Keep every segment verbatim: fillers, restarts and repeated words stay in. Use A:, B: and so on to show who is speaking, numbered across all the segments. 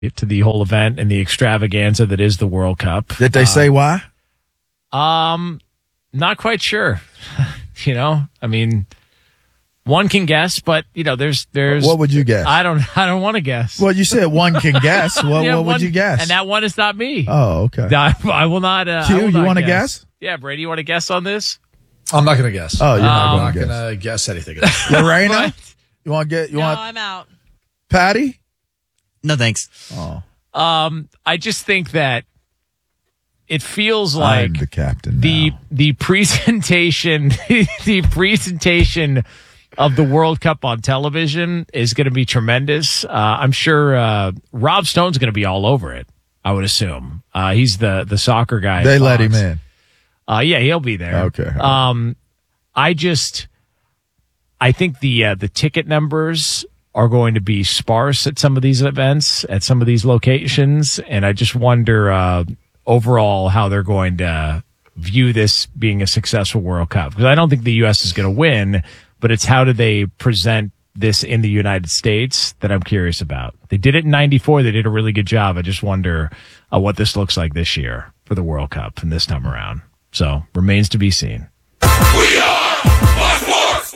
A: to the whole event and the extravaganza that is the World Cup.
B: Did they uh, say why?
A: Um, not quite sure. you know, I mean, one can guess, but you know, there's there's.
B: What would you guess?
A: I don't I don't want to guess.
B: Well, you said one can guess. What
A: yeah,
B: what
A: one,
B: would you guess?
A: And that one is not me.
B: Oh, okay.
A: I, I will not. Uh,
B: Q,
A: I will
B: you
A: want to
B: guess?
A: Yeah, Brady, you want to guess on this?
C: I'm not going to guess.
B: Oh, you're not
C: um,
B: going to
C: guess.
B: guess.
C: I'm not going to guess anything.
B: Lorena, you want to get? You
D: no,
B: want?
D: I'm out.
B: Patty?
E: No, thanks.
B: Oh,
A: um, I just think that it feels like
B: I'm the captain.
A: The
B: now.
A: the presentation, the presentation of the World Cup on television is going to be tremendous. Uh, I'm sure uh, Rob Stone's going to be all over it. I would assume uh, he's the the soccer guy.
B: They let him in.
A: Uh, yeah, he'll be there.
B: Okay.
A: Um, I just, I think the uh, the ticket numbers are going to be sparse at some of these events, at some of these locations, and I just wonder uh, overall how they're going to view this being a successful World Cup. Because I don't think the U S is going to win, but it's how do they present this in the United States that I'm curious about. They did it in ninety-four. They did a really good job. I just wonder uh, what this looks like this year for the World Cup and this time around. So, remains to be seen.
F: We are Black Force!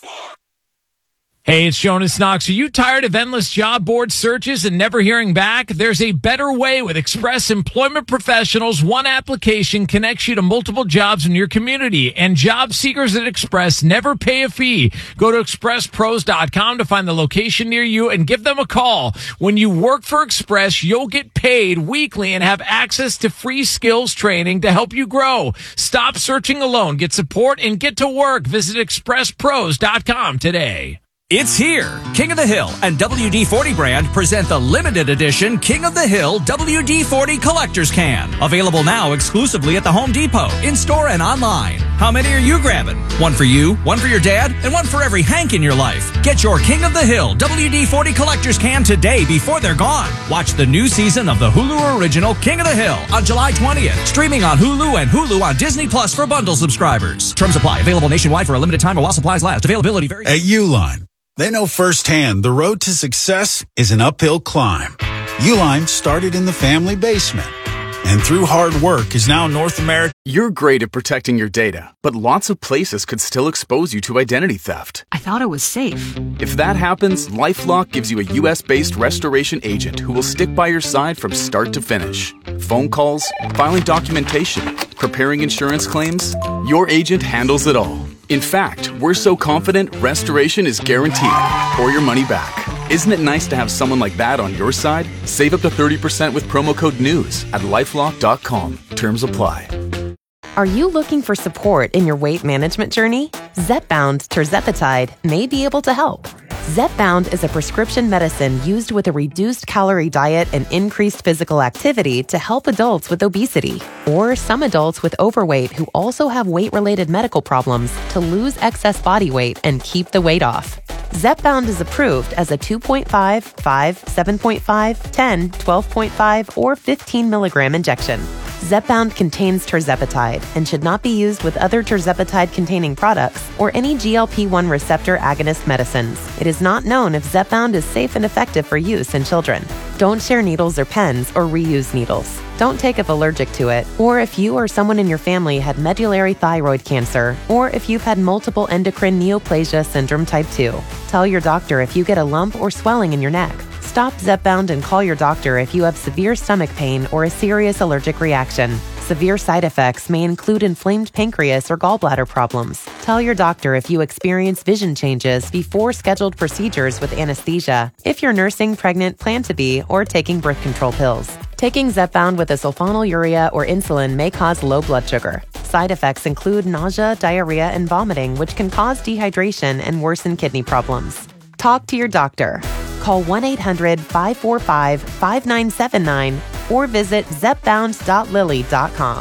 A: Hey, it's Jonas Knox. Are you tired of endless job board searches and never hearing back? There's a better way with Express Employment Professionals. One application connects you to multiple jobs in your community, and job seekers at Express never pay a fee. Go to express pros dot com to find the location near you and give them a call. When you work for Express, you'll get paid weekly and have access to free skills training to help you grow. Stop searching alone. Get support and get to work. Visit express pros dot com today.
G: It's here. King of the Hill and W D forty brand present the limited edition King of the Hill W D forty Collector's Can. Available now exclusively at the Home Depot, in-store and online. How many are you grabbing? One for you, one for your dad, and one for every Hank in your life. Get your King of the Hill W D forty Collector's Can today before they're gone. Watch the new season of the Hulu original King of the Hill on July twentieth. Streaming on Hulu and Hulu on Disney Plus for bundle subscribers. Terms apply. Available nationwide for a limited time while supplies last. Availability varies.
H: At Uline, they know firsthand the road to success is an uphill climb. Uline started in the family basement, and through hard work is now North America.
I: You're great at protecting your data, but lots of places could still expose you to identity theft.
J: I thought it was safe.
I: If that happens, LifeLock gives you a U S-based restoration agent who will stick by your side from start to finish. Phone calls, filing documentation, preparing insurance claims, your agent handles it all. In fact, we're so confident restoration is guaranteed or your money back. Isn't it nice to have someone like that on your side? Save up to thirty percent with promo code NEWS at lifelock dot com. Terms apply.
K: Are you looking for support in your weight management journey? Zepbound tirzepatide may be able to help. Zepbound is a prescription medicine used with a reduced calorie diet and increased physical activity to help adults with obesity, or some adults with overweight who also have weight-related medical problems to lose excess body weight and keep the weight off. Zepbound is approved as a two point five, five, seven point five, ten, twelve point five, or fifteen milligram injection. Zepbound contains tirzepatide and should not be used with other tirzepatide-containing products or any G L P one receptor agonist medicines. It is not known if Zepbound is safe and effective for use in children. Don't share needles or pens or reuse needles. Don't take if allergic to it, or if you or someone in your family had medullary thyroid cancer, or if you've had multiple endocrine neoplasia syndrome type two. Tell your doctor if you get a lump or swelling in your neck. Stop Zepbound and call your doctor if you have severe stomach pain or a serious allergic reaction. Severe side effects may include inflamed pancreas or gallbladder problems. Tell your doctor if you experience vision changes before scheduled procedures with anesthesia, if you're nursing, pregnant, plan to be, or taking birth control pills. Taking Zepbound with a sulfonylurea or insulin may cause low blood sugar. Side effects include nausea, diarrhea, and vomiting, which can cause dehydration and worsen kidney problems. Talk to your doctor. Call one eight hundred, five four five, five nine seven nine or visit zepbound dot lilly dot com.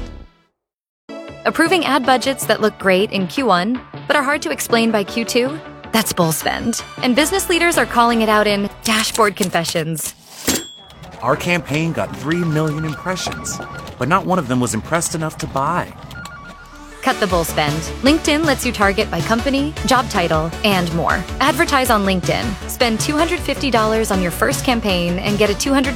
L: Approving ad budgets that look great in Q one, but are hard to explain by Q two? That's bull spend. And business leaders are calling it out in dashboard confessions.
M: Our campaign got three million impressions, but not one of them was impressed enough to buy.
L: Cut the bull spend. LinkedIn lets you target by company, job title, and more. Advertise on LinkedIn. Spend two hundred fifty dollars on your first campaign and get a two hundred